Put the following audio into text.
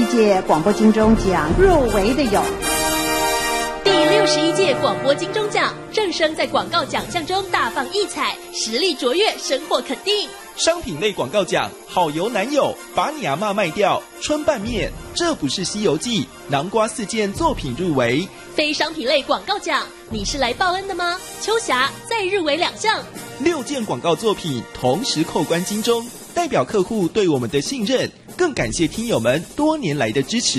届广播金钟奖入围的有第61届广播金钟奖，正声在广告奖项中大放异彩，实力卓越，深获肯定。 商品类广告奖，好油男友，把你阿嬷卖掉，春拌面，这不是西游记，南瓜4件作品入围。 非商品类广告奖，你是来报恩的吗？秋霞再入围2项 ，6件广告作品同时扣关金钟，代表客户对我们的信任，更感谢听友们多年来的支持。